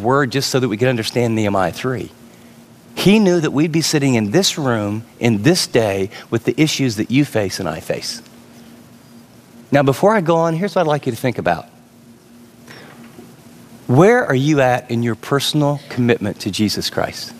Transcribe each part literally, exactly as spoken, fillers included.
word just so that we could understand Nehemiah three. He knew that we'd be sitting in this room in this day with the issues that you face and I face. Now, before I go on, here's what I'd like you to think about. Where are you at in your personal commitment to Jesus Christ?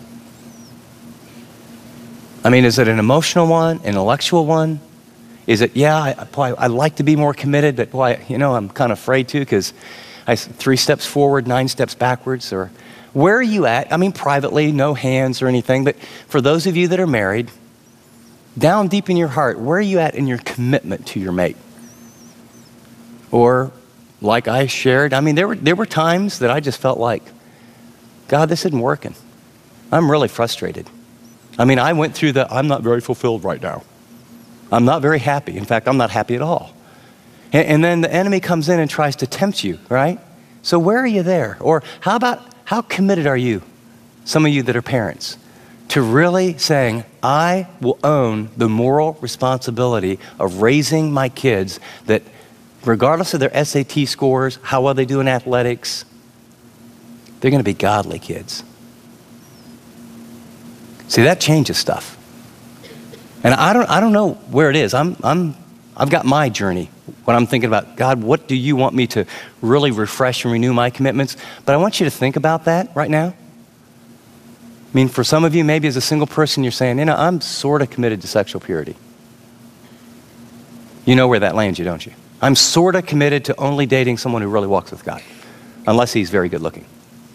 I mean, is it an emotional one, an intellectual one? Is it, yeah, I, boy, I'd like to be more committed, but boy, you know, I'm kind of afraid to because I three steps forward, nine steps backwards. Or where are you at? I mean, privately, no hands or anything, but for those of you that are married, down deep in your heart, where are you at in your commitment to your mate? Or like I shared, I mean, there were there were times that I just felt like, God, this isn't working. I'm really frustrated. I mean, I went through the, I'm not very fulfilled right now. I'm not very happy. In fact, I'm not happy at all. And, and then the enemy comes in and tries to tempt you, right? So where are you there? Or how about, how committed are you, some of you that are parents, to really saying, I will own the moral responsibility of raising my kids that regardless of their S A T scores, how well they do in athletics, they're going to be godly kids. See, that changes stuff. And I don't I don't know where it is. I'm I'm I've got my journey when I'm thinking about, God, what do you want me to really refresh and renew my commitments? But I want you to think about that right now. I mean, for some of you, maybe as a single person, you're saying, you know, I'm sort of committed to sexual purity. You know where that lands you, don't you? I'm sort of committed to only dating someone who really walks with God, unless he's very good looking.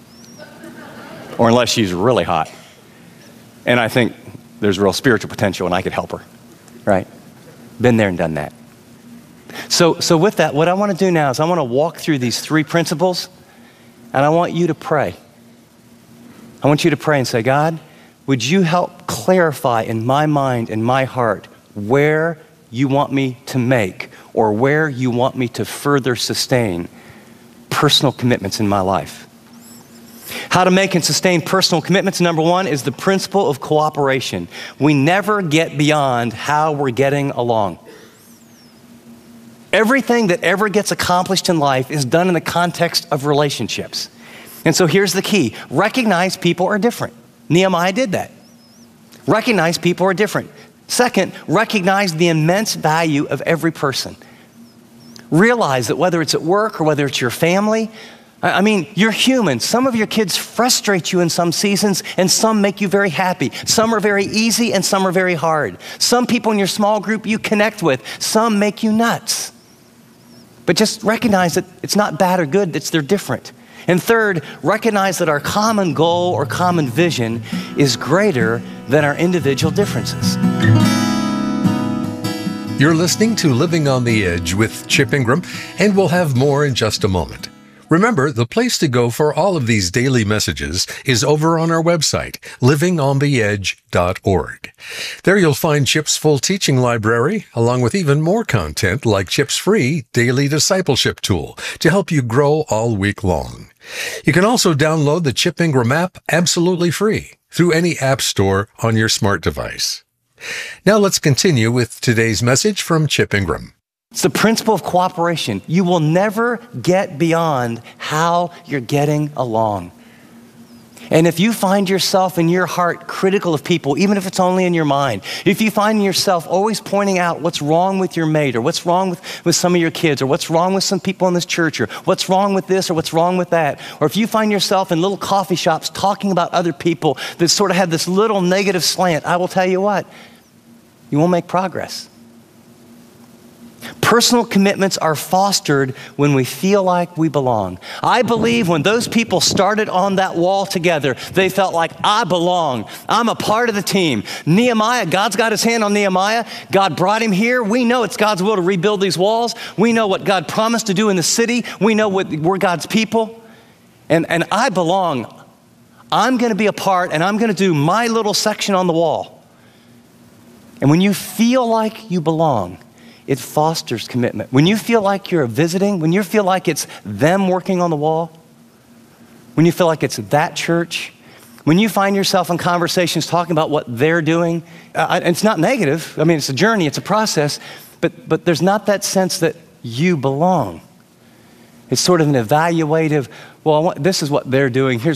Or unless she's really hot. And I think there's real spiritual potential and I could help her, right? Been there and done that. So, so with that, what I want to do now is I want to walk through these three principles and I want you to pray. I want you to pray and say, God, would you help clarify in my mind and my heart where you want me to make or where you want me to further sustain personal commitments in my life. How to make and sustain personal commitments, number one, is the principle of cooperation. We never get beyond how we're getting along. Everything that ever gets accomplished in life is done in the context of relationships. And so here's the key. Recognize people are different. Nehemiah did that. Recognize people are different. Second, recognize the immense value of every person. Realize that whether it's at work or whether it's your family, I mean, you're human. Some of your kids frustrate you in some seasons and some make you very happy. Some are very easy and some are very hard. Some people in your small group you connect with, some make you nuts. But just recognize that it's not bad or good, it's they're different. And third, recognize that our common goal or common vision is greater than our individual differences. You're listening to Living on the Edge with Chip Ingram, and we'll have more in just a moment. Remember, the place to go for all of these daily messages is over on our website, living on the edge dot org. There you'll find Chip's full teaching library, along with even more content like Chip's free daily discipleship tool to help you grow all week long. You can also download the Chip Ingram app absolutely free through any app store on your smart device. Now let's continue with today's message from Chip Ingram. It's the principle of cooperation. You will never get beyond how you're getting along. And if you find yourself in your heart critical of people, even if it's only in your mind, if you find yourself always pointing out what's wrong with your mate or what's wrong with, with some of your kids or what's wrong with some people in this church or what's wrong with this or what's wrong with that, or if you find yourself in little coffee shops talking about other people that sort of have this little negative slant, I will tell you what, you won't make progress. Personal commitments are fostered when we feel like we belong. I believe when those people started on that wall together, they felt like, I belong. I'm a part of the team. Nehemiah, God's got his hand on Nehemiah. God brought him here. We know it's God's will to rebuild these walls. We know what God promised to do in the city. We know what, we're God's people. And, and I belong. I'm going to be a part, and I'm going to do my little section on the wall. And when you feel like you belong, it fosters commitment. When you feel like you're visiting, when you feel like it's them working on the wall, when you feel like it's that church, when you find yourself in conversations talking about what they're doing, uh, it's not negative. I mean, it's a journey, it's a process, but, but there's not that sense that you belong. It's sort of an evaluative, well, I want, this is what they're doing. Here's